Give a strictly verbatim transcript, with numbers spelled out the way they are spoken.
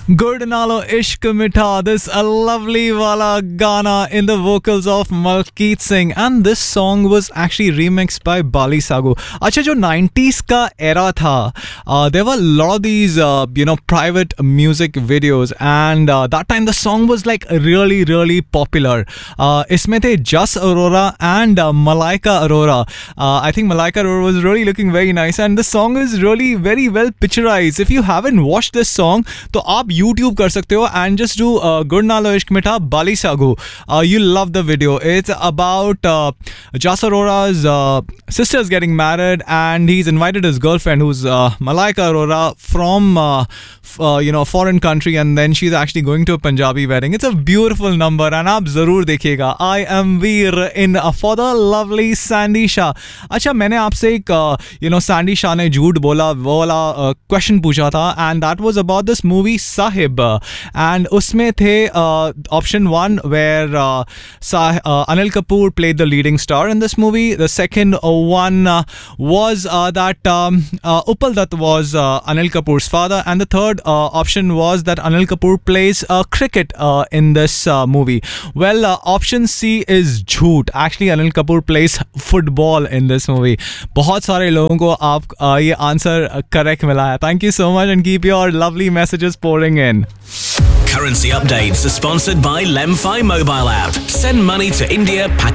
Good Nalo Ishq Mitha. This a lovely wala Gana in the vocals of Malkeet Singh, and this song was actually remixed by Bali Sagu. अच्छा जो nineties का era था, uh, there were a lot of these uh, you know private music videos, and uh, that time the song was like really really popular. Uh, इसमें थे Jas Arora and uh, Malaika Arora. Uh, I think Malaika Arora was really looking very nice, and the song is really very well picturized. If you haven't watched this song, तो आप YouTube कर सकते हो and just do uh, Good Nalo Ishq Mitha Bali Sagu. Uh, you'll love the video. It's about uh, Jas Arora's uh, sister's getting married, and he's invited his girlfriend, who's uh, Malaika Arora, from uh, f- uh, you know foreign country, and then she's actually going to a Punjabi wedding. It's a beautiful number, and आप जरूर देखिएगा. I am Veer in uh, for the lovely Sandy Shah. अच्छा, मैंने आपसे एक uh, you know Sandy Shah ने झूठ बोला वो वाला uh, question पूछा था, and that was about this movie Sahib, and उसमें थे uh, option one where uh, Sah- uh, Anil Kapoor played the leading star in this movie. The second uh, one uh, was uh, that um, uh, Uppal Dutt was uh, Anil Kapoor's father, and the third uh, option was that Anil Kapoor plays uh, cricket uh, in this uh, movie. Well, uh, option C is झूठ. Actually, Anil Kapoor plays football in this movie. बहुत सारे लोगों को आप uh, ये answer correct मिला है. Thank you so much, and keep your lovely messages pouring in. Currency updates are sponsored by Lemfi mobile app. Send money to India, Pakistan.